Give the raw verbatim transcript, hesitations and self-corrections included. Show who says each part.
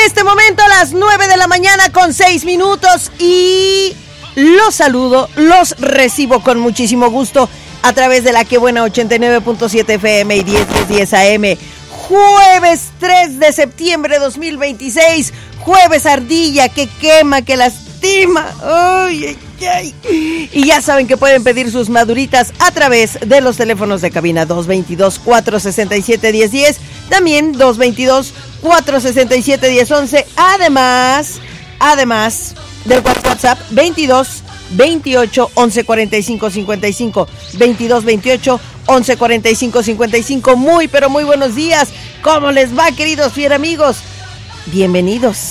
Speaker 1: este momento a las nueve de la mañana con seis minutos y los saludo, los recibo con muchísimo gusto a través de la Que Buena ochenta y nueve punto siete F M y diez diez diez A M. Jueves tres de septiembre de dos mil veintiséis, jueves ardilla que quema, que lastima. Ay, ay, ay. Y ya saben que pueden pedir sus maduritas a través de los teléfonos de cabina dos veintidós, cuatrocientos sesenta y siete, diez diez, también dos veintidós, cuatrocientos sesenta y siete, diez once, además, además del WhatsApp veintidós, veintiocho, once, cuarenta y cinco, cincuenta y cinco, veintidós, veintiocho, once, cuarenta y cinco, cincuenta y cinco. Muy, pero muy buenos días. ¿Cómo les va, queridos fiel amigos? Bienvenidos.